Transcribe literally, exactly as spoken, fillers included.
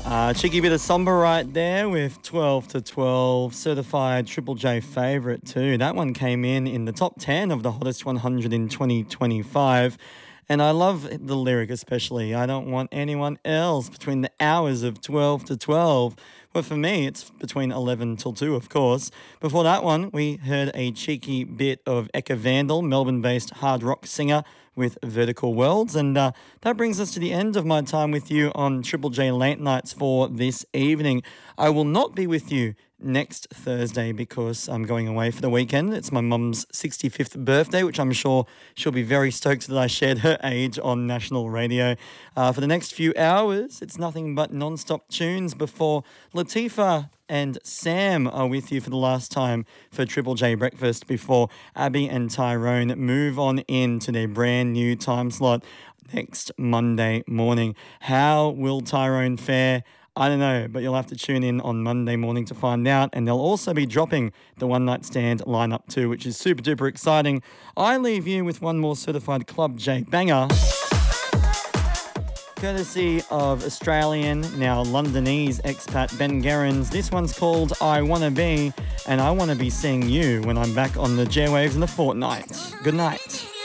Uh, cheeky bit of somber right there with twelve to twelve, certified Triple J favourite too. That one came in in the top ten of the hottest one hundred in twenty twenty-five. And I love the lyric especially. I don't want anyone else between the hours of twelve to twelve. But for me, it's between eleven till two, of course. Before that one, we heard a cheeky bit of Eka Vandal, Melbourne-based hard rock singer with Vertical Worlds. And uh, that brings us to the end of my time with you on Triple J Late Nights for this evening. I will not be with you next Thursday because I'm going away for the weekend. It's my mum's sixty-fifth birthday, which I'm sure she'll be very stoked that I shared her age on national radio. Uh, for the next few hours, it's nothing but non-stop tunes before Latifah and Sam are with you for the last time for Triple J Breakfast before Abby and Tyrone move on into their brand new time slot next Monday morning. How will Tyrone fare? I don't know, but you'll have to tune in on Monday morning to find out. And they'll also be dropping the One Night Stand lineup too, which is super duper exciting. I leave you with one more certified Club J banger, courtesy of Australian, now Londonese expat Ben Gerrans. This one's called I Wanna Be, and I want to be seeing you when I'm back on the J-Waves in a fortnight. Good night.